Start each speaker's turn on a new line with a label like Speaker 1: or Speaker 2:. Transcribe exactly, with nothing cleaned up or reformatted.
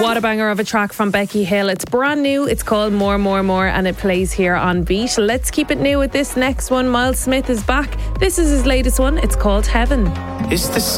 Speaker 1: What a banger of a track from Becky Hill. It's brand new. It's called More, More, More, and it plays here on Beat. Let's keep it new with this next one. Miles Smith is back. This is his latest one. It's called Heaven.
Speaker 2: It's the